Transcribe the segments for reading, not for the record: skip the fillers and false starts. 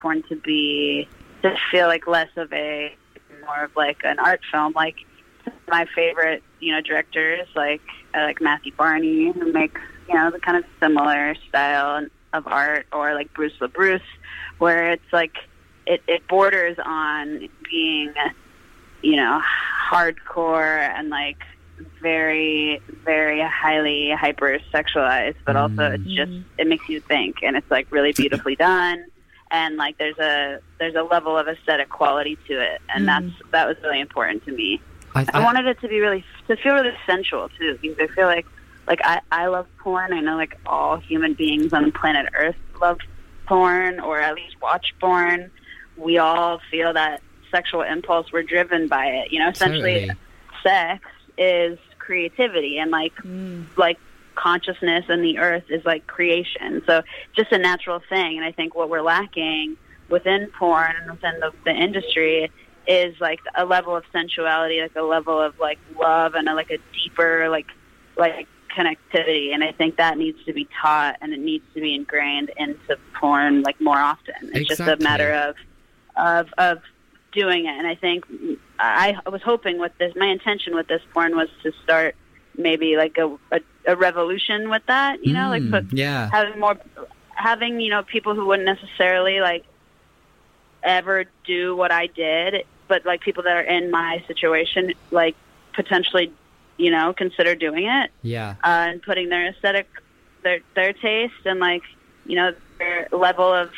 porn to feel like less of more of like an art film. Like my favorite, directors, like I like Matthew Barney, who makes, the kind of similar style of art, or like Bruce LaBruce, where it's like it borders on being, hardcore and like very, very highly hyper-sexualized, but also it makes you think, and it's like really beautifully done, and like there's a level of aesthetic quality to it, and that was really important to me. I wanted it to feel really sensual too, because I feel like I love porn. I know like all human beings on planet Earth love porn, or at least watch porn. We all feel that sexual impulse. We're driven by it. Essentially, Totally. Sex is creativity, and like consciousness and the earth is like creation. So just a natural thing. And I think what we're lacking within porn and within the industry is like a level of sensuality, like a level of like love, and a deeper like connectivity. And I think that needs to be taught, and it needs to be ingrained into porn like more often. It's just a matter of doing it. And I think I was hoping with this, my intention with this porn was to start maybe like a revolution with that, having people who wouldn't necessarily like ever do what I did, but like people that are in my situation, like potentially, consider doing it. Yeah. And putting their aesthetic, their taste, and like, their level of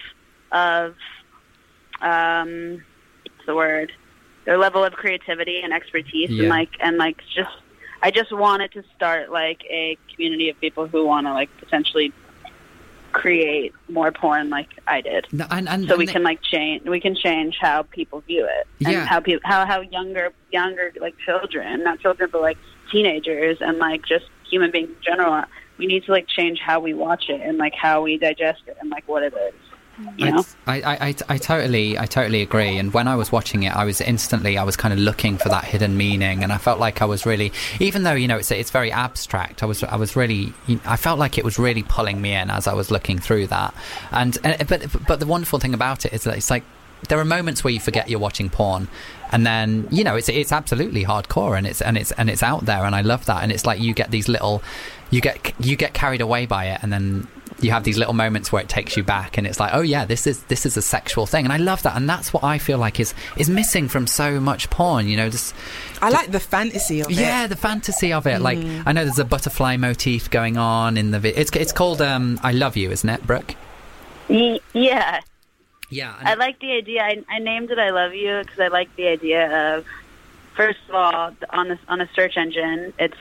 what's the word? Their level of creativity and expertise, I just wanted to start like a community of people who want to like potentially create more porn like I did. No, and so we can change how people view it, and how younger like children, not children but like teenagers, and like just human beings in general, we need to like change how we watch it, and like how we digest it, and like what it is. I totally agree. And when I was watching it, I was kind of looking for that hidden meaning, and I felt like I was really, even though it's very abstract, I felt like it was really pulling me in as I was looking through that. But the wonderful thing about it is that it's like there are moments where you forget you're watching porn, and then it's absolutely hardcore, and it's out there, and I love that. And it's like you get these little, you get carried away by it, and then you have these little moments where it takes you back, and it's like, oh yeah, this is a sexual thing, and I love that. And that's what I feel like is missing from so much porn. I like the fantasy of it. Yeah, the fantasy of it. Like I know there's a butterfly motif going on in the it's called I Love You, isn't it, Brooke? Yeah. Yeah, I like the idea. I named it I Love You because I like the idea of, first of all, on a search engine, it's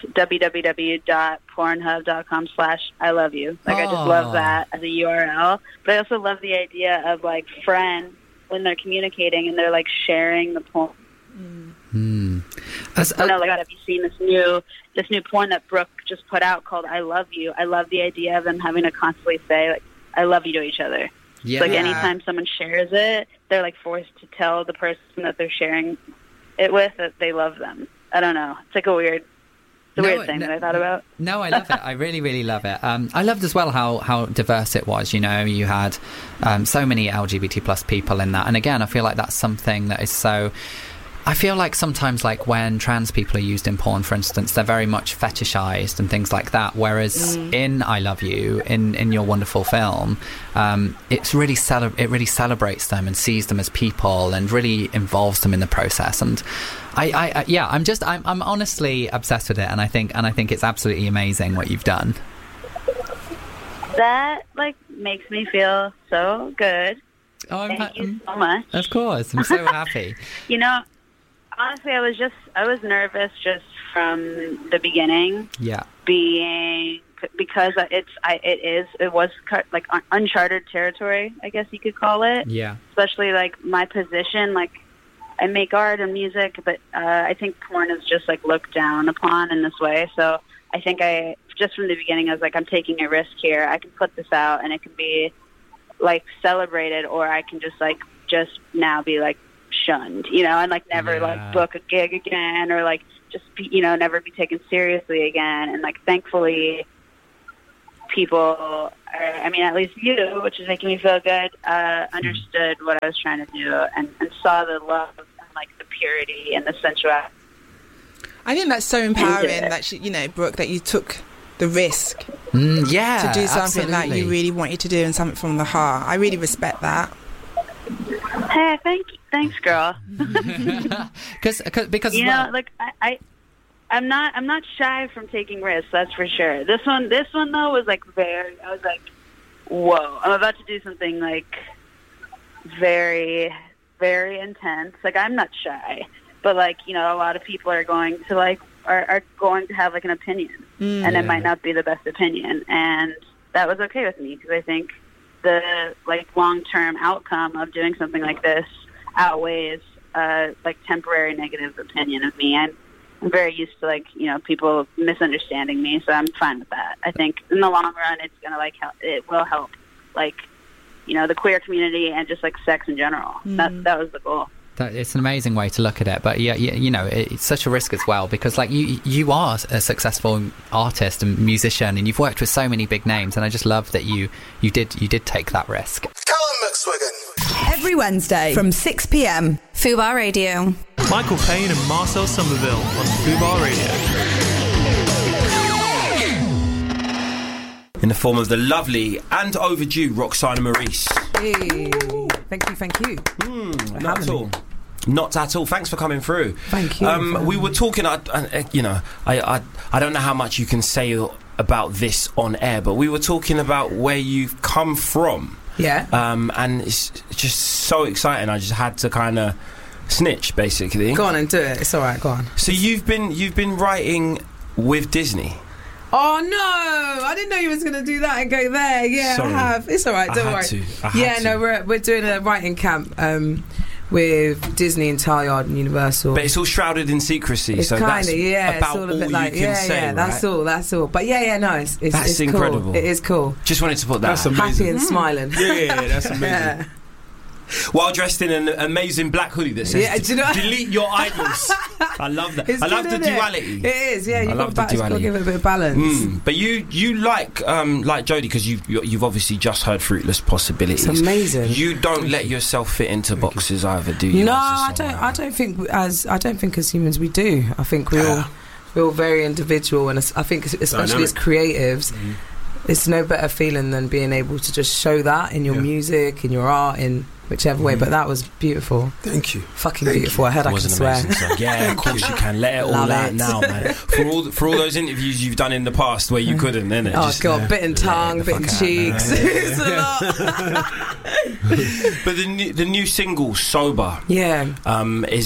www.pornhub.com/I love you. Like, I just love that as a URL. But I also love the idea of, like, friends, when they're communicating and they're, like, sharing the porn. Have you seen this new porn that Brooke just put out called I Love You? I love the idea of them having to constantly say, like, I love you to each other. Yeah. Like, anytime someone shares it, they're, like, forced to tell the person that they're sharing it with that they love them. I don't know. It's like a weird thing that I thought about. No, I love it. I really, really love it. I loved as well how diverse it was. You had so many LGBT plus people in that. And again, I feel like that's something that is so... I feel like sometimes, like, when trans people are used in porn, for instance, they're very much fetishized and things like that. Whereas in I Love You, in your wonderful film, it really celebrates them and sees them as people and really involves them in the process. And I'm honestly obsessed with it, and I think it's absolutely amazing what you've done. That like makes me feel so good. Oh, Thank you so much. Of course, I'm so happy. Honestly, I was nervous just from the beginning. Yeah. Because it was like uncharted territory, I guess you could call it. Yeah. Especially like my position, like I make art and music, but I think porn is just like looked down upon in this way. So I think just from the beginning, I was like, I'm taking a risk here. I can put this out and it can be like celebrated, or I can just now be like shunned, and like never like book a gig again, or like just be, never be taken seriously again. And like thankfully people, I mean, at least you, which is making me feel good, understood what I was trying to do and saw the love and like the purity and the sensuality. I think that's so empowering that Brooke, that you took the risk to do something that you really wanted to do and something from the heart. I really respect that. Hey, thanks, girl. because like I'm not shy from taking risks. That's for sure. This one though was like I was like, whoa! I'm about to do something like very, very intense. Like I'm not shy, but like a lot of people are going to like are going to have like an opinion, and it might not be the best opinion, and that was okay with me because I think the like long-term outcome of doing something like this outweighs like temporary negative opinion of me. I'm very used to like people misunderstanding me, so I'm fine with that. I think in the long run, it's gonna like it will help like the queer community and just like sex in general. That was the goal. It's an amazing way to look at it, but it's such a risk as well because like you are a successful artist and musician, and you've worked with so many big names, and I just love that you did take that risk. Callum McSwiggan. Every Wednesday from 6 p.m. Fubar Radio. Michael Payne and Marcel Somerville on Fubar Radio. In the form of the lovely and overdue Roxana Maurice. Hey. Thank you. Not at all. Not at all. Thanks for coming through. Thank you. We were talking, I don't know how much you can say about this on air, but we were talking about where you've come from. Yeah. And it's just so exciting. I just had to kind of snitch, basically. Go on and do it. It's all right. Go on. So you've been writing with Disney. Oh no! I didn't know you was going to do that and go there. Yeah, sorry. I have. It's all right. Don't worry. We're doing a writing camp with Disney and Talyard and Universal. But it's all shrouded in secrecy. It's so kind of it's all a bit like That's all. But no, it's incredible. Cool. It is cool. Just wanted to put that. That's amazing. Happy and smiling. Yeah, that's amazing. Yeah. While dressed in an amazing black hoodie that says delete your idols. I love that. I love the duality. It is, yeah. You've got to give it a bit of balance. But you like Jodie, because you've obviously just heard Fruitless Possibilities. It's amazing. You don't let yourself fit into boxes either, do you? No, I don't think as humans we do. I think we're all very individual, and I think especially as creatives, it's no better feeling than being able to just show that in your music, in your art, in whichever way. But that was beautiful. Thank you. Fucking beautiful. I heard I can swear. Yeah, of course you can. Let it all out now, man. For all those interviews you've done in the past where you couldn't, innit? Oh God, bitten tongue, bitten cheeks. It's a lot. But the new single, Sober, is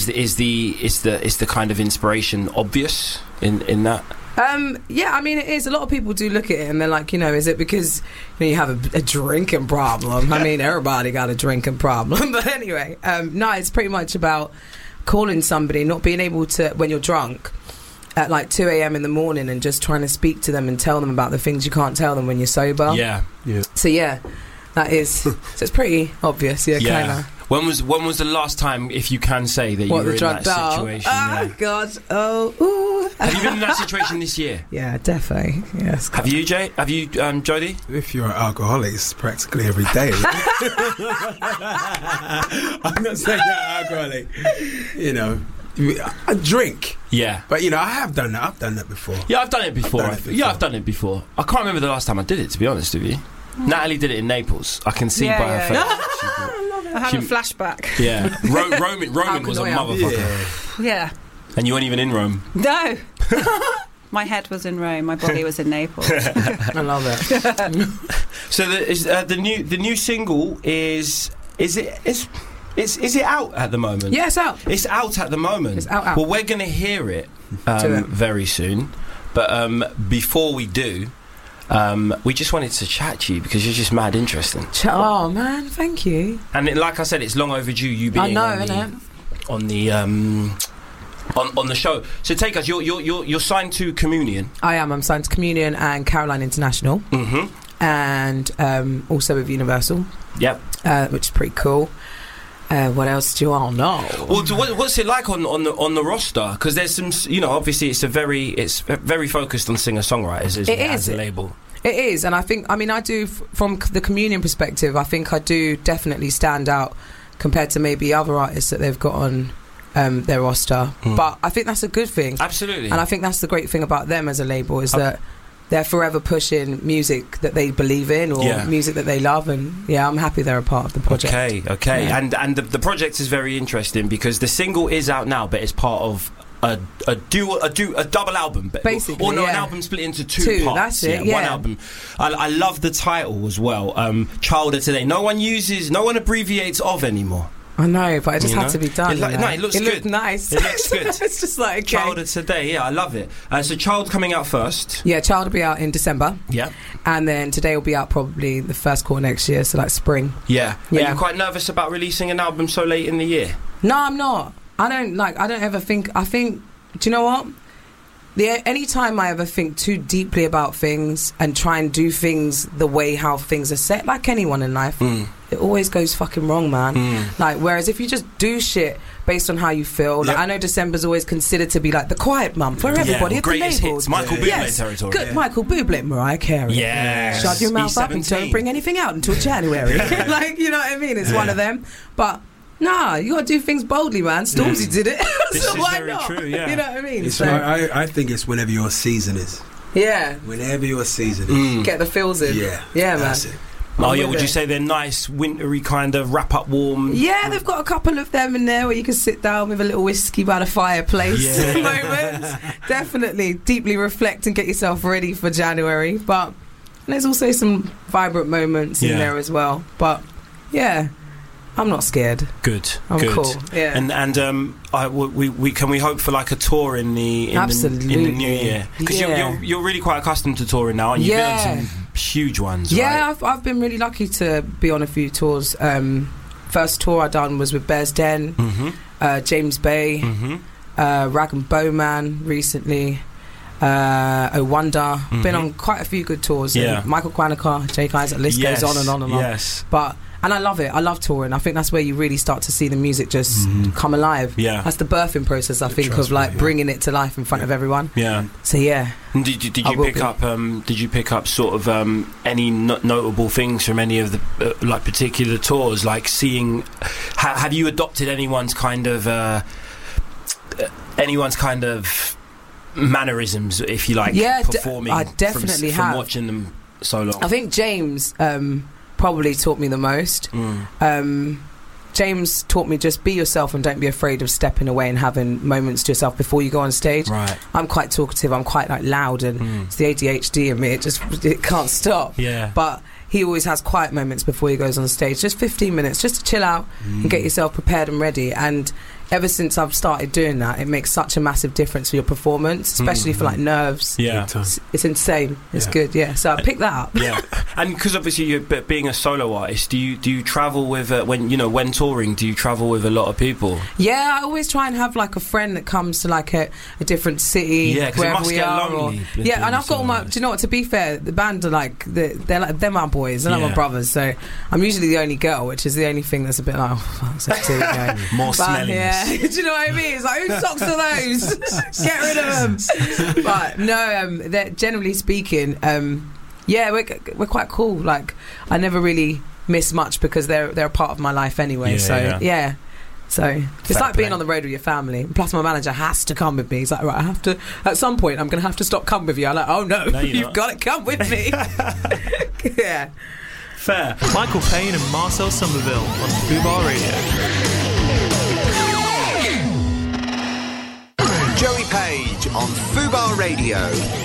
the kind of inspiration obvious in that? Yeah, I mean, it is. A lot of people do look at it and they're like, is it because you have a drinking problem? I mean, everybody got a drinking problem. But anyway, no, it's pretty much about calling somebody, not being able to, when you're drunk, at like 2 a.m. in the morning and just trying to speak to them and tell them about the things you can't tell them when you're sober. Yeah. So, yeah, that is... so it's pretty obvious, kind of. When was the last time, if you can say, that you were in that situation? Oh, God. Oh, ooh. Have you been in that situation this year? Yeah, definitely. Yes. Have you, Jay? Have you, Jodie? If you're an alcoholic, it's practically every day. I'm not saying that alcoholic. I drink. Yeah. But, I have done that. I've done that before. Yeah, I've done it before. I've done it before. I can't remember the last time I did it, to be honest with you. Natalie did it in Naples. I can see by her face. I have a flashback. Yeah. Roman was a motherfucker. Yeah. And you weren't even in Rome. No. My head was in Rome. My body was in Naples. I love it. So the new single is it out at the moment? Yeah, it's out. It's out at the moment. It's out. Well, we're going to hear it very soon. But before we do, we just wanted to chat to you because you're just mad interesting. Oh man, thank you. And like I said, it's long overdue you being on the show. So take us. You're signed to Communion. I am. I'm signed to Communion and Caroline International, and also with Universal. Yep. Which is pretty cool. What else do you all know? Well, what's it like on the roster? Because there's some, obviously it's very focused on singer-songwriters as a label. It is, and I do, from the Communion perspective, I think I do definitely stand out compared to maybe other artists that they've got on their roster. But I think that's a good thing. Absolutely. And I think that's the great thing about them as a label, is that they're forever pushing music that they believe in, or music that they love, and I'm happy they're a part of the project. Okay. Yeah. And the project is very interesting because the single is out now, but it's part of a double album, basically, an album split into two parts. That's it. One album. I love the title as well. Child of Today. No one abbreviates of anymore. I know, but it just had to be done. It looks good. It looked nice. It looks good. It's just like, okay. Child of Today, I love it. So Child coming out first. Yeah, Child will be out in December. Yeah. And then Today will be out probably the first quarter next year, so like spring. Yeah. Are you quite nervous about releasing an album so late in the year? No, I'm not. I don't ever think, do you know what? Any time I ever think too deeply about things and try and do things the way how things are set, like anyone in life, it always goes fucking wrong, man. Like, whereas if you just do shit based on how you feel, like, I know December's always considered to be like the quiet month where everybody at the labels. Hits, Michael Bublé territory. Good, Michael Bublé, Mariah Carey. Yes. Shut your mouth up and don't bring anything out until January. Like, you know what I mean? It's one of them. But nah, you got to do things boldly, man. Stormzy did it. This so is why very not? true, yeah. You know what I mean? I think it's whenever your season is. Yeah. Whenever your season is. Get the feels in. Yeah. Yeah, man. That's it. Oh, yeah, would you say they're nice, wintry kind of wrap-up warm? Yeah, they've got a couple of them in there where you can sit down with a little whiskey by the fireplace moments. Definitely deeply reflect and get yourself ready for January. But there's also some vibrant moments in there as well. But, yeah, I'm not scared. Good. I'm cool. Yeah. And we can we hope for like a tour in the new year? Because you're really quite accustomed to touring now, and you've been on some huge ones. Yeah, right? I've been really lucky to be on a few tours. First tour I done was with Bears Den, James Bay, Rag and Bowman recently. Oh Wonder. Been on quite a few good tours. Yeah. Michael Quanaka, Jake Isaac, list goes on and on and on. Yes. And I love it. I love touring. I think that's where you really start to see the music just come alive. Yeah. That's the birthing process, I think, of like bringing it to life in front of everyone. Yeah. So yeah. And did you pick up sort of any notable things from any of the like particular tours, like seeing have you adopted anyone's kind of mannerisms, if you like, performing? I definitely from watching them so long. I think James probably taught me the most. James taught me just be yourself and don't be afraid of stepping away and having moments to yourself before you go on stage. Right. I'm quite talkative, I'm quite like loud, and it's the ADHD in me, it can't stop. Yeah. But he always has quiet moments before he goes on stage, just 15 minutes just to chill out and get yourself prepared and ready. And ever since I've started doing that, it makes such a massive difference for your performance, especially for like nerves. Yeah, it's insane. It's good. Yeah, so I picked that up. Yeah, and because obviously you're being a solo artist, do you travel with when touring? Do you travel with a lot of people? Yeah, I always try and have like a friend that comes to like a different city. Yeah, because it must get lonely. And I've got all my. Do you know what? To be fair, the band are like they're my boys and I'm my brothers, so I'm usually the only girl, which is the only thing that's a bit like, oh, fuck, more smelly. Yeah. Do you know what I mean? It's like, whose socks are those? Get rid of them. But no, generally speaking, we're quite cool. Like, I never really miss much because they're a part of my life anyway. So it's like being on the road with your family. Plus, my manager has to come with me. He's like, right, I have to. At some point, I'm going to have to stop coming with you. I'm like, oh no, you've got to come with me. Yeah. Fair. Michael Payne and Marcel Somerville on Fubar Radio. Joey Page on Fubar Radio.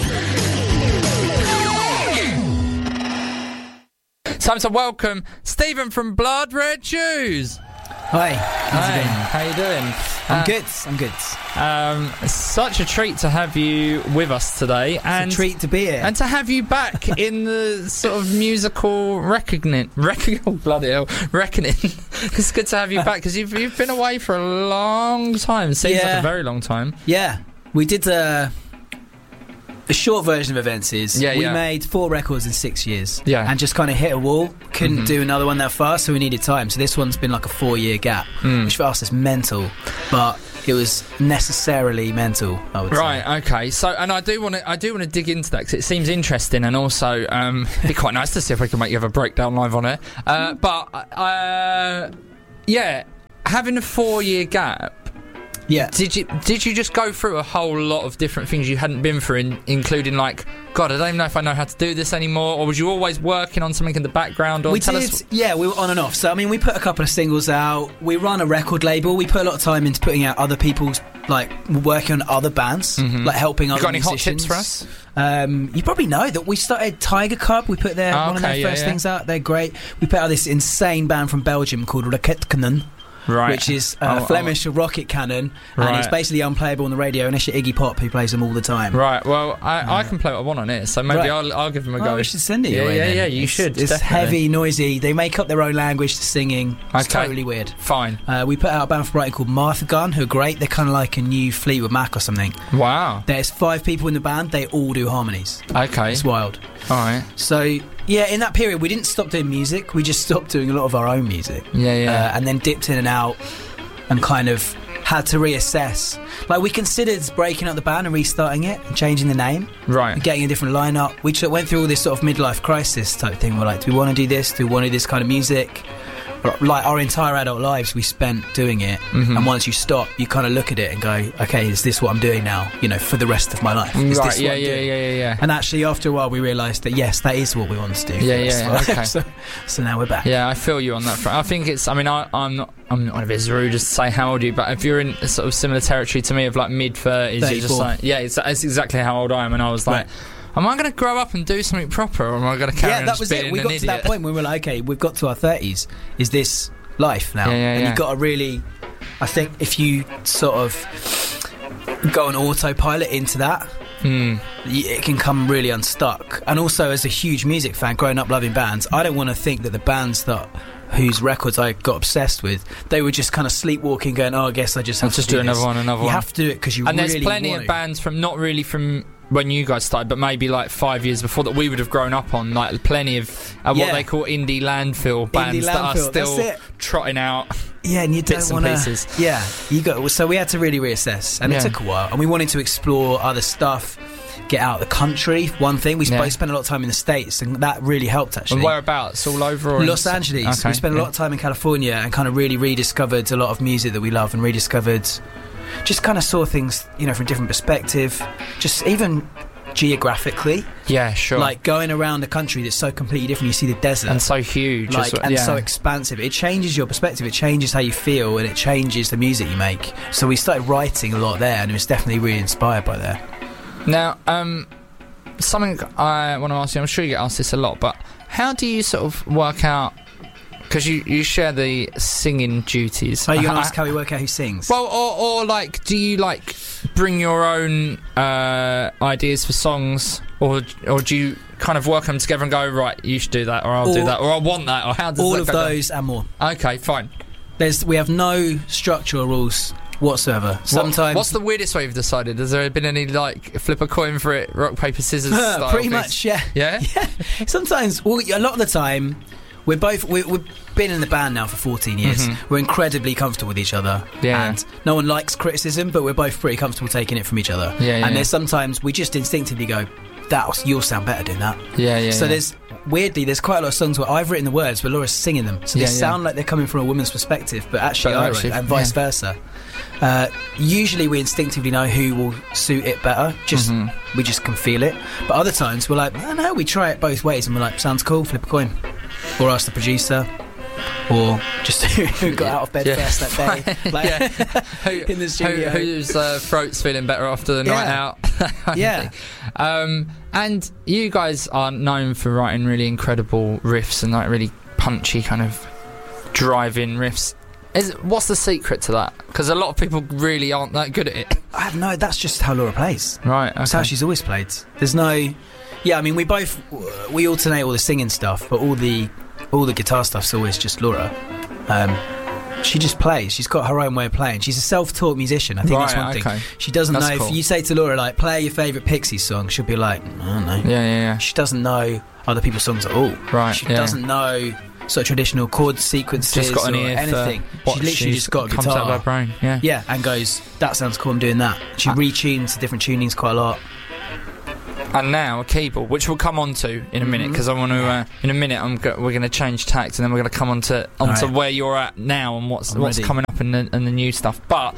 Time to welcome Stephen from Blood Red Shoes. Hi, how you doing? I'm good. Such a treat to have you with us today, and it's a treat to be here, and to have you back in the sort of musical reckoning. It's good to have you back because you've been away for a long time. Seems like a very long time. Yeah, we did. the short version of events is we made 4 records in 6 years. Yeah. And just kind of hit a wall. Couldn't do another one that fast, so we needed time. So this one's been like a 4-year gap, which for us is mental. But it was necessarily mental, I would say. Right, okay. So, and I do want to dig into that because it seems interesting, and also it'd be quite nice to see if we can make you have a breakdown live on it. Having a 4-year gap. Yeah. Did you just go through a whole lot of different things you hadn't been through, including like, God, I don't even know if I know how to do this anymore, or was you always working on something in the background? Or we were on and off. So I mean, we put a couple of singles out. We run a record label. We put a lot of time into putting out other people's, like working on other bands, like helping other musicians. You got any hot tips for us? You probably know that we started Tiger Cub. We put one of their first things out. They're great. We put out this insane band from Belgium called Raketkanon. Right. Which is Flemish rocket cannon, and it's basically unplayable on the radio unless you're Iggy Pop, who plays them all the time. Right. Well, I can play what I want on it, so maybe I'll give them a go. We should send it. Yeah. You should. It's heavy, noisy. They make up their own language to singing. It's totally weird. Fine. We put out a band from Brighton called Martha Gun, who are great. They're kind of like a new Fleetwood Mac or something. Wow. There's 5 people in the band. They all do harmonies. Okay. It's wild. All right. So. Yeah, in that period we didn't stop doing music, we just stopped doing a lot of our own music. And then dipped in and out and kind of had to reassess. Like, we considered breaking up the band and restarting it and changing the name. Right. And getting a different lineup. We went through all this sort of midlife crisis type thing. We're like, do we want to do this? Do we want to do this kind of music? Like, our entire adult lives we spent doing it, and once you stop, you kind of look at it and go, okay, is this what I'm doing now, for the rest of my life? Is right, this what I'm doing? Yeah. And actually, after a while, we realised that, yes, that is what we want to do. Okay. So now we're back. Yeah, I feel you on that front. I think it's, I'm not as rude as to say how old are you, but if you're in a sort of similar territory to me of like mid-30s, you're just like, it's exactly how old I am, and I was like... Right. Am I going to grow up and do something proper, or am I going to carry on that was it. We got to that point where we were like, okay, we've got to our 30s. Is this life now? And you've got to really... I think if you sort of go on autopilot into that, it can come really unstuck. And also, as a huge music fan, growing up loving bands, I don't want to think that the bands whose records I got obsessed with, they were just kind of sleepwalking, going, I guess I just have to do another one. You have to do it because you really want to. And there's plenty of bands from, not really from... when you guys started, but maybe like 5 years before that we would have grown up on, like plenty of what they call indie landfill bands that are still trotting out and you bits don't and pieces. So we had to really reassess, and it took a while, and we wanted to explore other stuff, get out of the country. One thing, we both spent a lot of time in the States, and that really helped actually. And whereabouts? All over? Or Los Angeles. Okay. We spent a lot of time in California and kind of really rediscovered a lot of music that we love, and rediscovered, just kind of saw things, from a different perspective, just even geographically. Yeah, sure. Like going around the country that's so completely different. You see the desert. And so huge. So expansive. It changes your perspective, it changes how you feel, and it changes the music you make. So we started writing a lot there, and it was definitely really inspired by that. Now, something I want to ask you, I'm sure you get asked this a lot, but how do you sort of work out, because you share the singing duties. Are you going to ask how we work out who sings? Well, or like, do you like bring your own ideas for songs, or do you kind of work them together and go, right, you should do that, or I'll do that, or I want that, or how does all that of those and more? Okay, fine. We have no structural rules whatsoever. Sometimes. What's the weirdest way you've decided? Has there been any, like, flip a coin for it, rock, paper, scissors style pretty things? much, yeah. Yeah? Yeah. Sometimes, a lot of the time, we've been in the band now for 14 years. We're incredibly comfortable with each other. Yeah. And no one likes criticism, but we're both pretty comfortable taking it from each other. And there's sometimes we just instinctively go, you'll sound better doing that. So there's quite a lot of songs where I've written the words, but Laura's singing them. So they sound like they're coming from a woman's perspective, but actually I wrote it, and vice versa. Usually we instinctively know who will suit it better. We just can feel it. But other times we're like, I know, we try it both ways, and we're like, sounds cool, flip a coin. Or ask the producer, or just who got out of bed first that day. Like, in the studio. Whose throat's feeling better after the night out. And you guys are known for writing really incredible riffs and like really punchy kind of drive-in riffs. What's the secret to that? Because a lot of people really aren't that good at it. I have no. That's just how Laura plays. Right. Okay. That's how she's always played. There's no. Yeah, I mean, we alternate all the singing stuff, but all the guitar stuff's always just Laura. she just plays. She's got her own way of playing. She's a self-taught musician. I think that's one thing. She doesn't know. Cool. If you say to Laura, like, play your favourite Pixies song, she'll be like, I don't know. Yeah. She doesn't know other people's songs at all. Right. She doesn't know sort of traditional chord sequences just got an ear anything. She literally just got a guitar. Comes out of her brain. Yeah, and goes, that sounds cool, I'm doing that. She retunes to different tunings quite a lot. And now a keyboard, which we'll come on to in a minute, because I want to. In a minute, we're going to change tact, and then we're going to come onto where you're at now and what's coming up in the new stuff. But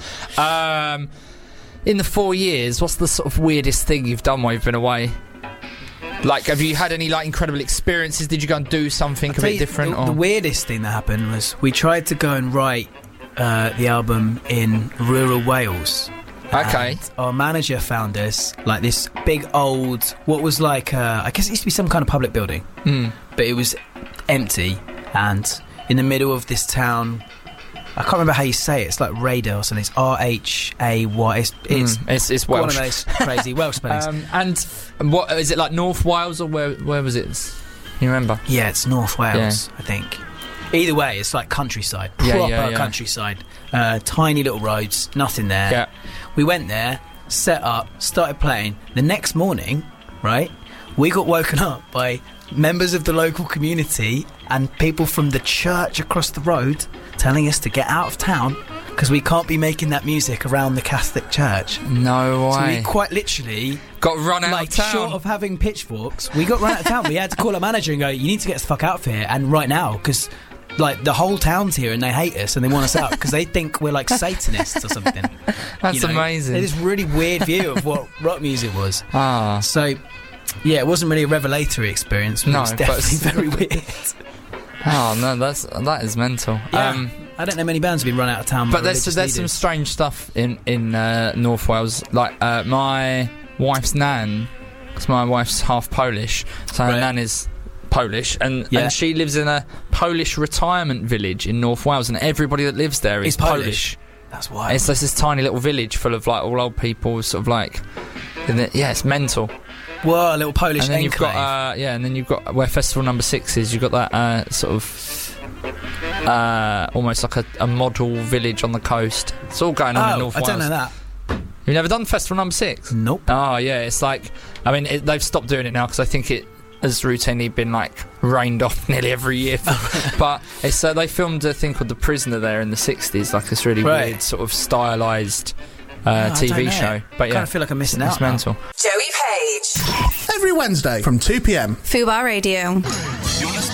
in the 4 years, what's the sort of weirdest thing you've done while you've been away? Like, have you had any like incredible experiences? Did you go and do something a bit different? The weirdest thing that happened was we tried to go and write the album in rural Wales. Okay. And our manager found us like this big old, what was like, I guess it used to be some kind of public building, but it was empty and in the middle of this town. I can't remember how you say it. It's like Radar or something. It's R-H-A-Y. It's Welsh. One of those crazy Welsh spellings. And what is it, like North Wales, or where was it? You remember? Yeah, it's North Wales, I think. Either way, it's like countryside. Proper countryside. Tiny little roads, nothing there. Yeah. We went there, set up, started playing. The next morning, right, we got woken up by members of the local community and people from the church across the road telling us to get out of town because we can't be making that music around the Catholic church. No way. So we quite literally got run out of town. Short of having pitchforks, we got run out of town. We had to call our manager and go, you need to get us the fuck out of here, and right now, because like the whole town's here and they hate us and they want us out because they think we're like Satanists or something. That's amazing. It's this really weird view of what rock music was. So yeah, it wasn't really a revelatory experience, but it was definitely very weird. Oh no, that is mental. Yeah. I don't know many bands have been run out of town, but there's some strange stuff in North Wales. Like my wife's nan, because my wife's half Polish, so her nan is Polish, and she lives in a Polish retirement village in North Wales, and everybody that lives there is Polish. That's why it's this tiny little village full of like all old people, sort of like, it's mental. Whoa, a little Polish and then enclave. You've got and then you've got where Festival Number 6 is. You've got that sort of almost like a model village on the coast. It's all going on in North Wales. I don't know that. You've never done Festival Number 6? Nope. Oh yeah, it's like, I mean, they've stopped doing it now because I think it has routinely been like rained off nearly every year. But it's they filmed a thing called The Prisoner there in the 60s, like this really weird sort of stylised TV show. But I kind of feel like I'm missing out. It's mental. Joey Page. Every Wednesday from 2 p.m. Fubar Radio.